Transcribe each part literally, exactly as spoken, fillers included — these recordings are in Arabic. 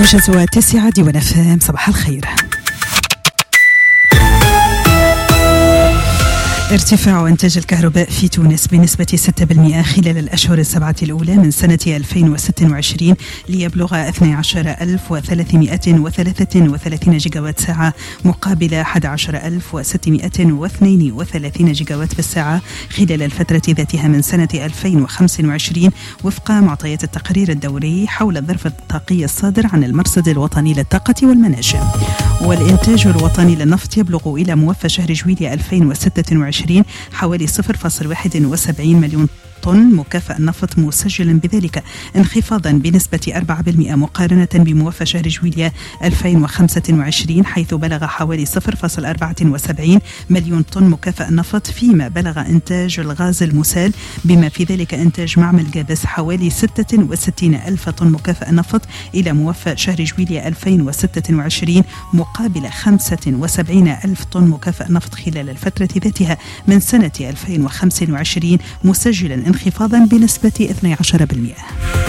موجز وتسعة ديوان أفهم. صباح الخير. ارتفاع إنتاج الكهرباء في تونس بنسبة ستة بالمئة خلال الأشهر السبعة الأولى من سنة ألفين وستة وعشرين ليبلغ اثني عشر ألف وثلاثمئة وثلاثة وثلاثين جيجاوات ساعة مقابل أحد عشر ألف وستمئة واثنين وثلاثين جيجاوات بالساعة خلال الفترة ذاتها من سنة ألفين وخمسة وعشرين وفق معطيات التقرير الدوري حول الظرف الطاقي الصادر عن المرصد الوطني للطاقة والمناجم. والإنتاج الوطني للنفط يبلغ إلى موفى شهر جويلية ألفين وستة وعشرين حوالي صفر فاصل واحد وسبعين مليون طن مكافأ النفط، مسجلا بذلك انخفاضا بنسبة أربعة بالمئة مقارنة بموفى شهر جويلية ألفين وخمسة وعشرين حيث بلغ حوالي صفر فاصل أربعة وسبعين مليون طن مكافأ النفط، فيما بلغ إنتاج الغاز المسال بما في ذلك إنتاج معمل جابس حوالي ستة وستين ألف طن مكافأ النفط إلى موفى شهر جويلية ألفين وستة وعشرين مقابل خمسة وسبعين ألف طن مكافأ نفط خلال الفترة ذاتها من سنة ألفين وخمسة وعشرين، مسجلا انخفاضا بنسبة اثني عشر بالمئة.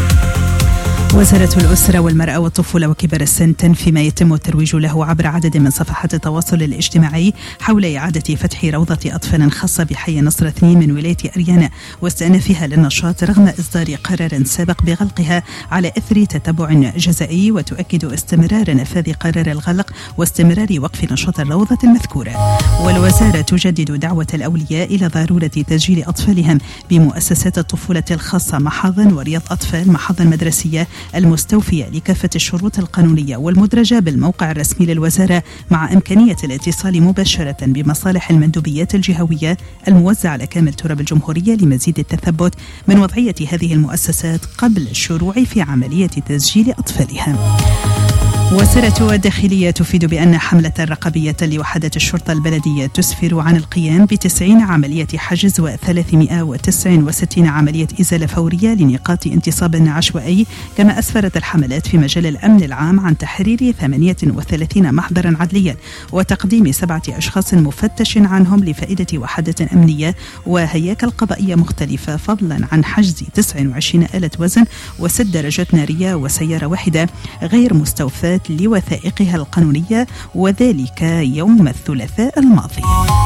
وزارة الأسرة والمرأة والطفولة وكبار السن تنفي ما يتم الترويج له عبر عدد من صفحات التواصل الاجتماعي حول إعادة فتح روضة أطفال خاصة بحي نصر اثنين من ولاية أريانا واستئنافها للنشاط رغم إصدار قرار سابق بغلقها على إثر تتبع جزائي، وتؤكد استمرار نفاذ قرار الغلق واستمرار وقف نشاط الروضة المذكورة. والوزارة تجدد دعوة الأولياء إلى ضرورة تسجيل أطفالهم بمؤسسات الطفولة الخاصة محاضن ورياض أطفال محاضن مدرسية المستوفية لكافة الشروط القانونية والمدرجة بالموقع الرسمي للوزارة، مع إمكانية الاتصال مباشرة بمصالح المندوبيات الجهوية الموزعة على كامل تراب الجمهورية لمزيد التثبت من وضعية هذه المؤسسات قبل الشروع في عملية تسجيل أطفالها. وزارة الداخلية تفيد بأن حملة رقابية لوحدة الشرطة البلدية تسفر عن القيام بتسعين عملية حجز وثلاثمئة وتسعة وستين عملية إزالة فورية لنقاط انتصاب عشوائي، كما أسفرت الحملات في مجال الأمن العام عن تحرير ثمانية وثلاثين محضرا عدليا وتقديم سبعة أشخاص مفتش عنهم لفائدة وحدة أمنية وهياكل قضائية مختلفة، فضلا عن حجز تسعة وعشرين آلة وزن وست درجات نارية وسيارة واحدة غير مستوفاة لوثائقها القانونية، وذلك يوم الثلاثاء الماضي.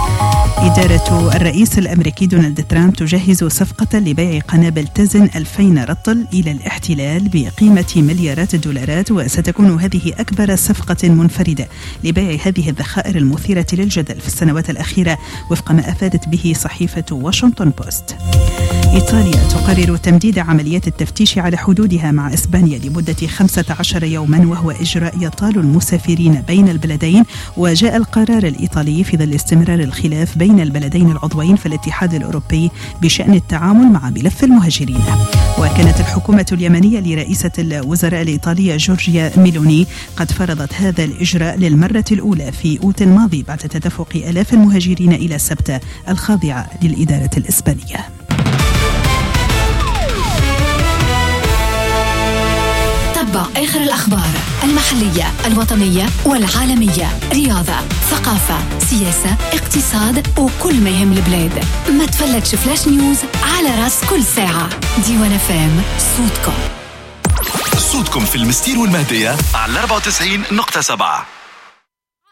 إدارة الرئيس الأمريكي دونالد ترامب تجهز صفقة لبيع قنابل تزن ألفين رطل إلى الاحتلال بقيمة مليارات الدولارات، وستكون هذه أكبر صفقة منفردة لبيع هذه الذخائر المثيرة للجدل في السنوات الأخيرة وفق ما أفادت به صحيفة واشنطن بوست. إيطاليا تقرر تمديد عمليات التفتيش على حدودها مع إسبانيا لمدة خمسة عشر يوما، وهو إجراء يطال المسافرين بين البلدين، وجاء القرار الإيطالي في ظل استمرار الخلاف بين البلدين العضوين في الاتحاد الأوروبي بشأن التعامل مع ملف المهاجرين. وكانت الحكومة اليمنية لرئيسة الوزراء الإيطالية جورجيا ميلوني قد فرضت هذا الإجراء للمرة الأولى في أوت الماضي بعد تدفق آلاف المهاجرين إلى سبتة الخاضعة للإدارة الإسبانية. تتبع آخر الأخبار المحلية الوطنية والعالمية، رياضة، ثقافة، سياسة، اقتصاد وكل ما يهم البلاد. ما تفلتش فلاش نيوز على راس كل ساعة. ديوان فام، صوتكم صوتكم في المستير والمهدية على أربعة وتسعين نقطة سبعة.